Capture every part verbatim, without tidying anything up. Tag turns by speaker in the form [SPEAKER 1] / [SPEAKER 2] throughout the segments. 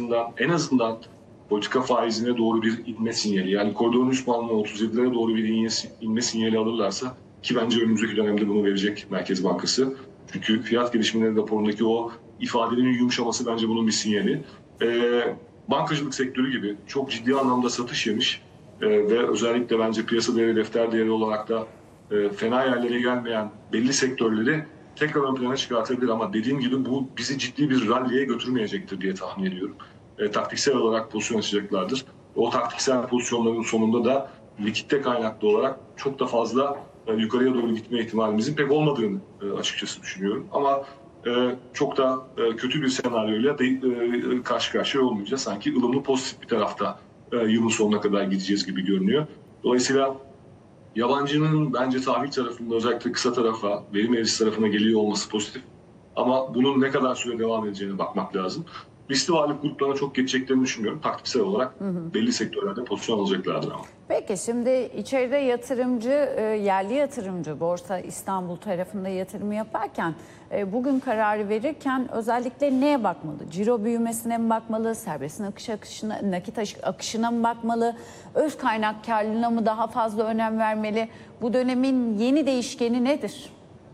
[SPEAKER 1] açısından en azından politika faizine doğru bir inme sinyali, yani koridorun üst bandına otuz yedilere doğru bir inme, inme sinyali alırlarsa, ki bence önümüzdeki dönemde bunu verecek Merkez Bankası. Çünkü fiyat gelişmeleri raporundaki o ifadenin yumuşaması bence bunun bir sinyali. Ee, bankacılık sektörü gibi çok ciddi anlamda satış yemiş e, ve özellikle bence piyasa değeri, defter değeri olarak da e, fena yerlere gelmeyen belli sektörleri tekrar ön plana çıkartabilir, ama dediğim gibi bu bizi ciddi bir ralliye götürmeyecektir diye tahmin ediyorum. E, taktiksel olarak pozisyon açacaklardır. O taktiksel pozisyonların sonunda da likitte kaynaklı olarak çok da fazla e, yukarıya doğru gitme ihtimalimizin pek olmadığını e, açıkçası düşünüyorum. Ama e, çok da e, kötü bir senaryoyla de, e, karşı karşıya olmayacağız. Sanki ılımlı pozitif bir tarafta e, yılın sonuna kadar gideceğiz gibi görünüyor. Dolayısıyla yabancının bence tahvil tarafında, özellikle kısa tarafa, verim eğrisi tarafına geliyor olması pozitif. Ama bunun ne kadar süre devam edeceğine bakmak lazım. Riskli varlık gruplarına çok geçeceklerini düşünmüyorum. Taktiksel olarak hı hı. belli sektörlerde pozisyon alacaklardır ama.
[SPEAKER 2] Peki şimdi içeride yatırımcı, yerli yatırımcı Borsa İstanbul tarafında yatırım yaparken bugün kararı verirken özellikle neye bakmalı? Ciro büyümesine mi bakmalı? Serbest nakit akışına, nakit akışına mı bakmalı? Öz kaynak karlılığına mı daha fazla önem vermeli? Bu dönemin yeni değişkeni nedir?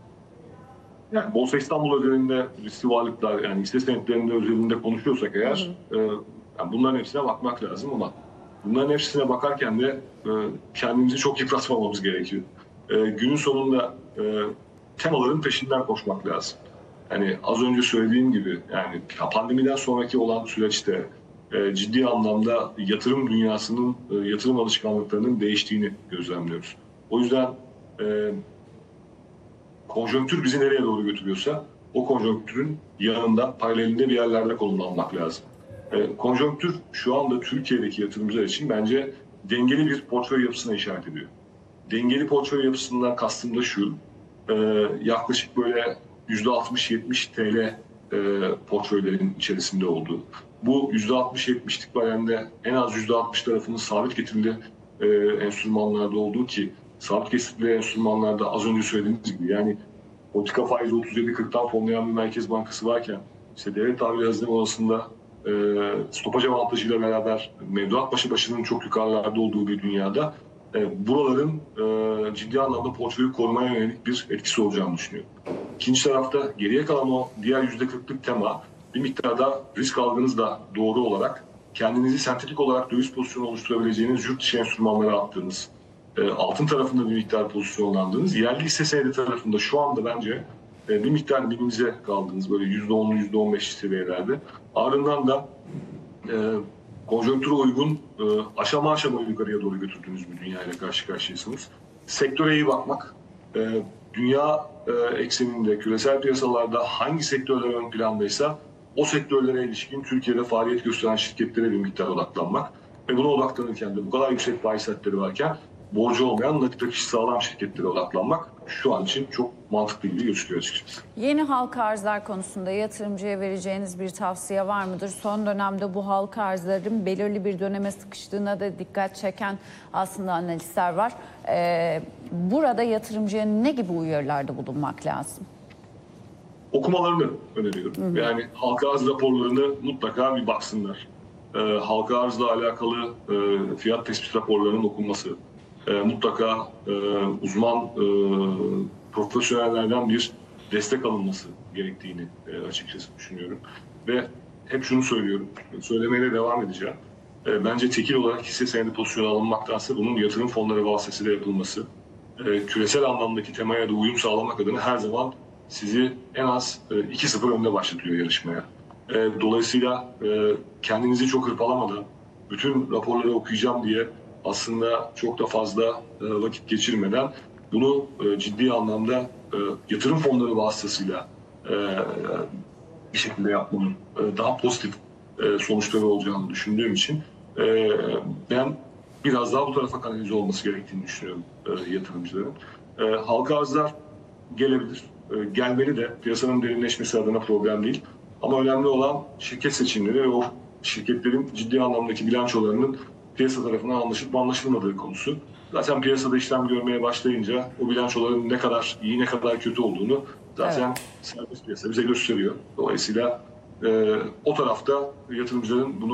[SPEAKER 1] Yani Borsa İstanbul özelinde riskli varlıklar, yani hisse senetlerinde özelinde konuşuyorsak eğer, hı hı. E, yani bunların hepsine bakmak lazım, ama bunların hepsine bakarken de e, kendimizi çok yıpratmamamız gerekiyor. E, günün sonunda e, temaların peşinden koşmak lazım. Yani az önce söylediğim gibi, yani pandemiden sonraki olan süreçte e, ciddi anlamda yatırım dünyasının, e, yatırım alışkanlıklarının değiştiğini gözlemliyoruz. O yüzden e, konjonktür bizi nereye doğru götürüyorsa o konjonktürün yanında, paralelinde bir yerlerde konumlanmak lazım. E, konjonktür şu anda Türkiye'deki yatırımcılar için bence dengeli bir portföy yapısına işaret ediyor. Dengeli portföy yapısından kastım da şu, e, yaklaşık böyle yüzde altmış yetmiş T L e, portföylerin içerisinde olduğu. Bu yüzde altmış yetmişlik baremde en az yüzde altmış tarafının sabit getirili e, enstrümanlarda olduğu, ki sabit getirili enstrümanlarda az önce söylediğimiz gibi, yani politika faizi otuz yedi kırktan fonlayan bir Merkez Bankası varken, işte devlet tahvil hazine borsasında e, stopaj avantajıyla beraber mevduat başı başının çok yukarılarda olduğu bir dünyada e, buraların e, ciddi anlamda portföyü korumaya yönelik bir etkisi olacağını düşünüyorum. İkinci tarafta geriye kalan o diğer yüzde kırklık tema, bir miktarda risk algınız da doğru olarak kendinizi sentetik olarak döviz pozisyonu oluşturabileceğiniz yurt dışı enstrümanlara attığınız, altın tarafında bir miktar pozisyonlandığınız, yerli hisse senedi tarafında şu anda bence bir miktar minimize kaldığınız, böyle yüzde onlu yüzde on beş seviyelerde. Ardından da e, konjonktüre uygun e, aşama aşama yukarıya doğru götürdüğünüz bir dünya ile karşı karşıyasınız. Sektöre iyi bakmak, e, dünya e, ekseninde, küresel piyasalarda hangi sektörler ön plandaysa o sektörlere ilişkin Türkiye'de faaliyet gösteren şirketlere bir miktar odaklanmak ve buna odaklanırken de bu kadar yüksek faiz setleri varken borcu olmayan nakit akışı sağlam şirketlere odaklanmak şu an için çok mantıklı gibi gözüküyor açıkçası.
[SPEAKER 2] Yeni halka arzlar konusunda yatırımcıya vereceğiniz bir tavsiye var mıdır? Son dönemde bu halka arzların belirli bir döneme sıkıştığına da dikkat çeken aslında analistler var. Ee, burada yatırımcıya ne gibi uyarılarda bulunmak lazım?
[SPEAKER 1] Okumalarını öneriyorum. Hı hı. Yani halka arz raporlarını mutlaka bir baksınlar. Ee, halka arzla alakalı e, fiyat tespit raporlarının okunması, E, mutlaka e, uzman e, profesyonellerden bir destek alınması gerektiğini e, açıkçası düşünüyorum. Ve hep şunu söylüyorum, söylemeye de devam edeceğim. E, bence tekil olarak hisse senedi pozisyonu alınmaktansa bunun yatırım fonları vasıtasıyla yapılması, e, küresel anlamdaki temaya da uyum sağlamak adına her zaman sizi en az e, iki sıfır önde başlatıyor yarışmaya. E, dolayısıyla e, kendinizi çok hırpalamadan, bütün raporları okuyacağım diye aslında çok da fazla e, vakit geçirmeden bunu e, ciddi anlamda e, yatırım fonları vasıtasıyla e, bir şekilde yapmanın e, daha pozitif e, sonuçları olacağını düşündüğüm için e, ben biraz daha bu tarafa kanalize olması gerektiğini düşünüyorum e, yatırımcıların. E, halka arzlar gelebilir, e, gelmeli de, piyasanın derinleşmesi adına problem değil. Ama önemli olan şirket seçimleri ve o şirketlerin ciddi anlamdaki bilançolarının piyasa tarafından anlaşılıp anlaşılmadığı konusu. Zaten piyasada işlem görmeye başlayınca o bilançoların ne kadar iyi, ne kadar kötü olduğunu zaten evet. serbest piyasa bize gösteriyor. Dolayısıyla e, o tarafta yatırımcıların bunu